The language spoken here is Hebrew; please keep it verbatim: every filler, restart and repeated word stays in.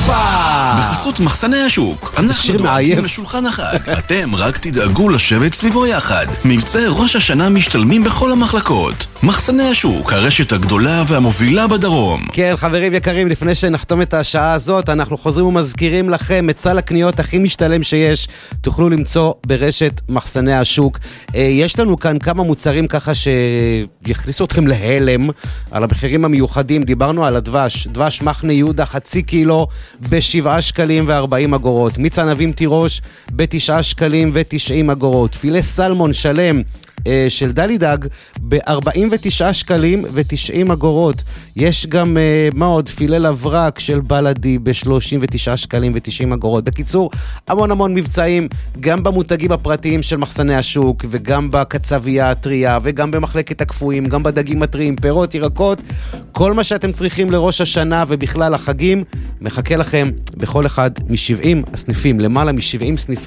בחסות מחסני השוק, אנחנו דואגים לשולחן החג. אתם רק תדאגו לשבת סביבו יחד. מבצעי ראש השנה משתלמים בכל המחלקות. מחסני השוק, הרשת הגדולה והמובילה בדרום. כן, חברים יקרים, לפני שנחתום את השעה הזאת, אנחנו חוזרים ומזכירים לכם את סל הקניות הכי משתלם שיש. תוכלו למצוא ברשת מחסני השוק. יש לנו כאן כמה מוצרים ככה שיכניסו אתכם להלם על המחירים המיוחדים. דיברנו על הדבש, דבש מחנה יהודה חצי קילו בשבעה שקלים וארבעים אגורות, מיץ ענבים תירוש בתשעה שקלים ותשעים אגורות, פילה סלמון שלם אה, של דלי דג ב-ארבעים ותשעה שקלים ותשעים אגורות. יש גם אה, מה עוד, פילה לברק של בלדי ב-שלושים ותשעה שקלים ותשעים אגורות. בקיצור, המון המון מבצעים, גם במותגים הפרטיים של מחסני השוק, וגם בקצבייה הטריה, וגם במחלקת הקפואים, גם בדגים הטריים, פירות, ירקות, כל מה שאתם צריכים לראש השנה ובכלל החגים, מחכה לכם בכל אחד מ-שבעים הסניפים, למעלה מ-שבעים סניפים